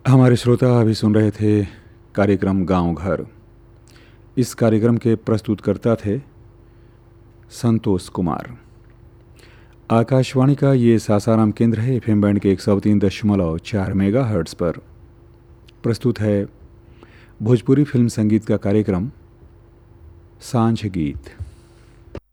हमारे श्रोता अभी सुन रहे थे कार्यक्रम गांव घर। इस कार्यक्रम के प्रस्तुतकर्ता थे संतोष कुमार। आकाशवाणी का ये सासाराम केंद्र है। एफएम बैंड के 103.4 मेगाहर्ट्ज़ पर प्रस्तुत है भोजपुरी फिल्म संगीत का कार्यक्रम सांझ गीत।